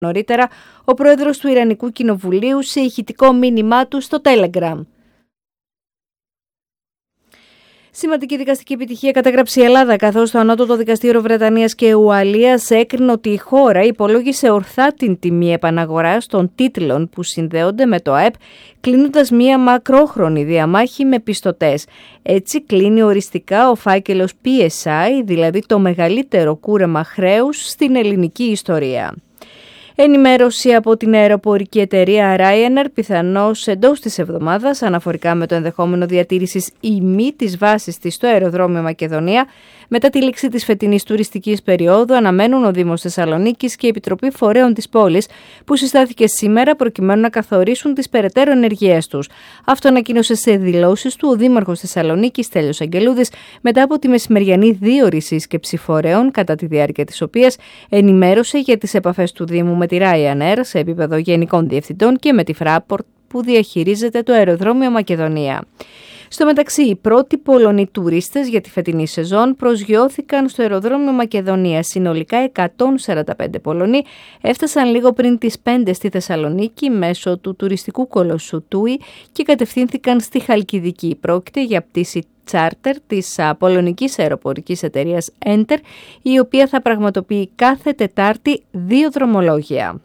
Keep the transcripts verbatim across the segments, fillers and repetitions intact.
Νωρίτερα, ο πρόεδρος του Ιρανικού Κοινοβουλίου σε ηχητικό μήνυμά του στο Telegram. Σημαντική δικαστική επιτυχία κατέγραψε η Ελλάδα, καθώς το Ανώτατο Δικαστήριο Βρετανίας και Ουαλίας έκρινε ότι η χώρα υπολόγισε ορθά την τιμή επαναγοράς των τίτλων που συνδέονται με το ΑΕΠ, κλείνοντας μία μακρόχρονη διαμάχη με πιστωτές. Έτσι κλείνει οριστικά ο φάκελος πι ες άι, δηλαδή το μεγαλύτερο κούρεμα χρέους στην ελληνική ιστορία. Ενημέρωση από την αεροπορική εταιρεία Ryanair, πιθανώς εντός της εβδομάδας, αναφορικά με το ενδεχόμενο διατήρησης ή μη της βάσης της στο αεροδρόμιο Μακεδονία. Μετά τη λήξη της φετινής τουριστικής περίοδου, αναμένουν ο Δήμος Θεσσαλονίκης και η Επιτροπή Φορέων της πόλης, που συστάθηκε σήμερα προκειμένου να καθορίσουν τις περαιτέρω ενεργειές τους. Αυτό ανακοίνωσε σε δηλώσεις του ο Δήμαρχος Θεσσαλονίκης Στέλιος Αγγελούδης, μετά από τη μεσημεριανή δίωρη σύσκεψη φορέων, κατά τη διάρκεια της οποίας ενημέρωσε για τις επαφές του Δήμου με τη Ryanair σε επίπεδο γενικών διευθυντών και με τη Fraport που διαχειρίζεται το αεροδρόμιο Μακεδονία. Στο μεταξύ, οι πρώτοι Πολωνοί τουρίστες για τη φετινή σεζόν προσγειώθηκαν στο αεροδρόμιο Μακεδονία. Συνολικά εκατόν σαράντα πέντε Πολωνοί έφτασαν λίγο πριν τις πέντε στη Θεσσαλονίκη μέσω του τουριστικού κολοσσού Τούι και κατευθύνθηκαν στη Χαλκιδική. Πρόκειται για πτήση τσάρτερ της πολωνικής αεροπορικής εταιρείας Enter, η οποία θα πραγματοποιεί κάθε Τετάρτη δύο δρομολόγια.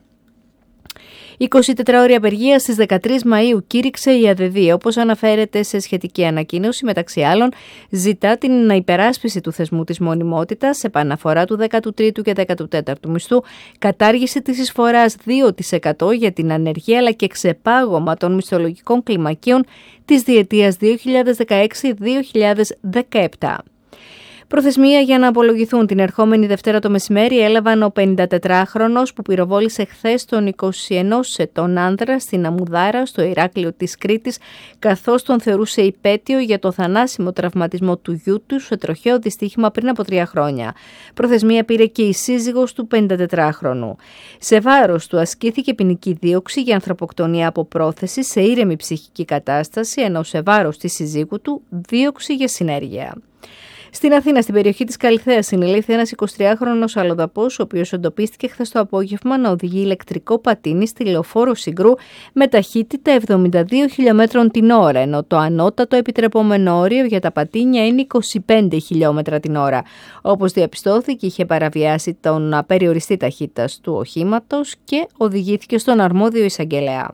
εικοσιτετράωρη απεργία στις δεκατρείς Μαΐου κήρυξε η ΑΔΔ, όπως αναφέρεται σε σχετική ανακοίνωση, μεταξύ άλλων ζητά την υπεράσπιση του θεσμού της μονιμότητας, επαναφορά του δέκατου τρίτου και δέκατου τέταρτου μισθού, κατάργηση της εισφοράς δύο τοις εκατό για την ανεργία, αλλά και ξεπάγωμα των μισθολογικών κλιμακίων της διετίας δύο χιλιάδες δεκαέξι δύο χιλιάδες δεκαεπτά. Προθεσμία για να απολογηθούν την ερχόμενη Δευτέρα το μεσημέρι έλαβαν ο πενηντατετράχρονος που πυροβόλησε χθες τον εικοσιενός ετών άνδρα στην Αμουδάρα στο Ηράκλειο της Κρήτης, καθώς τον θεωρούσε υπέτειο για το θανάσιμο τραυματισμό του γιού του σε τροχαίο δυστύχημα πριν από τρία χρόνια. Προθεσμία πήρε και η σύζυγος του πενηντατετράχρονου. Σε βάρος του ασκήθηκε ποινική δίωξη για ανθρωποκτονία από πρόθεση σε ήρεμη ψυχική κατάσταση, ενώ σε βάρος της συζύγου του δίωξη για συνέργεια. Στην Αθήνα, στην περιοχή της Καλιθέας, συνελήφθη ένας εικοσιτριάχρονος αλλοδαπός, ο οποίος εντοπίστηκε χθες το απόγευμα να οδηγεί ηλεκτρικό πατίνι στη λεωφόρο Συγκρού με ταχύτητα εβδομήντα δύο χιλιόμετρων την ώρα, ενώ το ανώτατο επιτρεπόμενο όριο για τα πατίνια είναι είκοσι πέντε χιλιόμετρα την ώρα. Όπως διαπιστώθηκε, είχε παραβιάσει τον περιοριστή ταχύτητας του οχήματος και οδηγήθηκε στον αρμόδιο εισαγγελέα.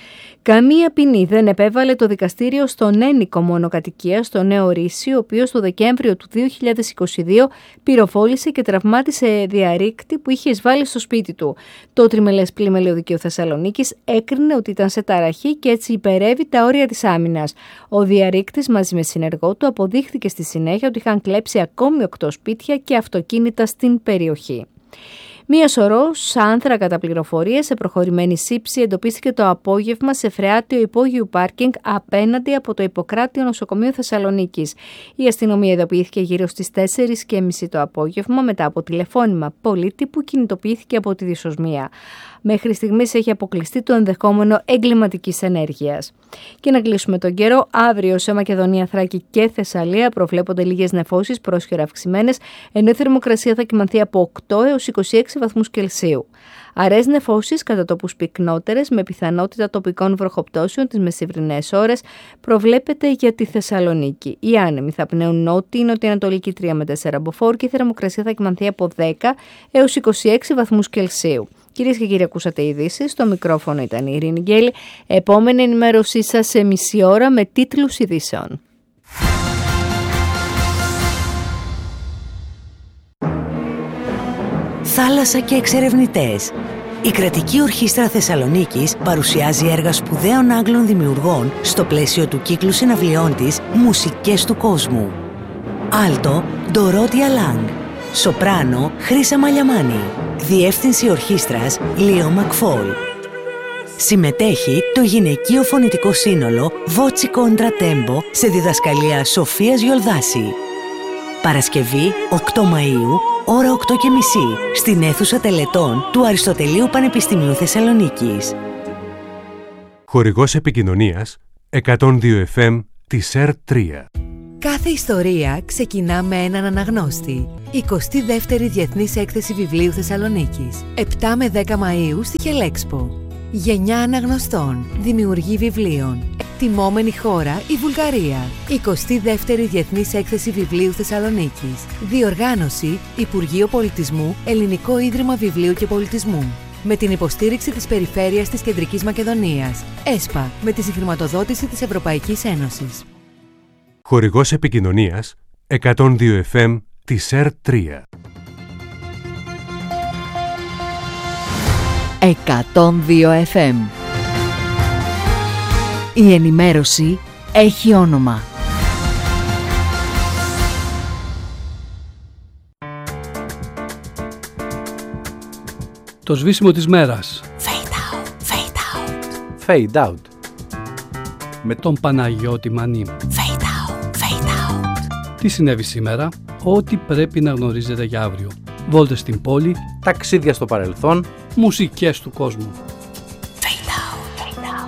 Καμία ποινή δεν επέβαλε το δικαστήριο στον ένικο μονοκατοικία στο Νέο Ρήσι, ο οποίος το Δεκέμβριο του δύο χιλιάδες είκοσι δύο πυροβόλησε και τραυμάτισε διαρρήκτη που είχε εισβάλει στο σπίτι του. Το τριμελές πλημελείο δικαίου Θεσσαλονίκης έκρινε ότι ήταν σε ταραχή και έτσι υπερεύει τα όρια της άμυνας. Ο διαρρήκτης μαζί με συνεργό του αποδείχθηκε στη συνέχεια ότι είχαν κλέψει ακόμη οκτώ σπίτια και αυτοκίνητα στην περιοχή. Μία σωρός άνθρα κατά πληροφορίες σε προχωρημένη σύψη εντοπίστηκε το απόγευμα σε φρεάτιο υπόγειου πάρκινγκ απέναντι από το Ιπποκράτιο Νοσοκομείο Θεσσαλονίκης. Η αστυνομία ειδοποιήθηκε γύρω στις τέσσερις και μισή το απόγευμα μετά από τηλεφώνημα πολίτη που κινητοποιήθηκε από τη δυσοσμία. Μέχρι στιγμής έχει αποκλειστεί το ενδεχόμενο εγκληματικής ενέργειας. Και να κλείσουμε τον καιρό, αύριο σε Μακεδονία, Θράκη και Θεσσαλία προβλέπονται λίγες νεφώσεις πρόσχερα αυξημένες, ενώ η θερμοκρασία θα κυμανθεί από οκτώ έως είκοσι έξι βαθμούς Κελσίου. Αραιές νεφώσεις κατά τόπους πυκνότερες με πιθανότητα τοπικών βροχοπτώσεων τις μεσημβρινές ώρες προβλέπεται για τη Θεσσαλονίκη. Οι άνεμοι θα πνέουν νότιοι, νοτιοανατολική τρία με τέσσερα μποφόρ και η θερμοκρασία θα κυμανθεί από δέκα έως είκοσι έξι βαθμούς Κελσίου. Κυρίες και κύριοι, ακούσατε ειδήσεις. Στο μικρόφωνο ήταν η Ειρήνη Γκέλη. Επόμενη ενημέρωσή σας σε μισή ώρα με τίτλους ειδήσεων. Θάλασσα και εξερευνητές. Η Κρατική Ορχήστρα Θεσσαλονίκης παρουσιάζει έργα σπουδαίων Άγγλων δημιουργών στο πλαίσιο του κύκλου συναυλιών της «Μουσικές του κόσμου». Άλτο, Ντορότια Λάγκ. Σοπράνο, Χρύσα Μαλιαμάνη. Διεύθυνση ορχήστρας, Λίο Μακφόλ. Συμμετέχει το γυναικείο φωνητικό σύνολο Βότσι Κόντρα Τέμπο σε διδασκαλία Σοφίας Γιολδάση. Παρασκευή, οκτώ Μαΐου, ώρα οκτώ και μισή, στην αίθουσα τελετών του Αριστοτελείου Πανεπιστημίου Θεσσαλονίκης. Χορηγός επικοινωνίας εκατόν δύο εφ εμ της ΕΡ τρία. Κάθε ιστορία ξεκινά με έναν αναγνώστη. εικοστή δεύτερη Διεθνής Έκθεση Βιβλίου Θεσσαλονίκης. επτά με δέκα Μαΐου στη Χελέξπο. Γενιά αναγνωστών, δημιουργοί βιβλίων. Τιμόμενη χώρα η Βουλγαρία. εικοστή δεύτερη Διεθνής Έκθεση Βιβλίου Θεσσαλονίκης. Διοργάνωση Υπουργείο Πολιτισμού, Ελληνικό Ίδρυμα Βιβλίου και Πολιτισμού. Με την υποστήριξη της Περιφέρειας της Κεντρικής Μακεδονίας. ΕΣΠΑ, με τη συγχρηματοδότηση της Ευρωπαϊκής Ένωσης. Χορηγός επικοινωνίας εκατόν δύο εφ εμ της ΕΡ τρία. εκατόν δύο εφ εμ. Η ενημέρωση έχει όνομα. Το σβήσιμο της μέρας. Fade out, fade out. Fade out. Με τον Παναγιώτη Μανή. Fade out, fade out. Τι συνέβη σήμερα, ό,τι πρέπει να γνωρίζετε για αύριο. Βόλτες στην πόλη, Ταξίδια στο παρελθόν, μουσικές του κόσμου.